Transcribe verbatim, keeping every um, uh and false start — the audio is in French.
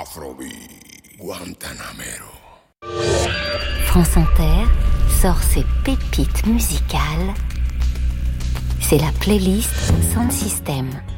Afrobeat, Guantanamero. France Inter sort ses pépites musicales. C'est la playlist Sound System.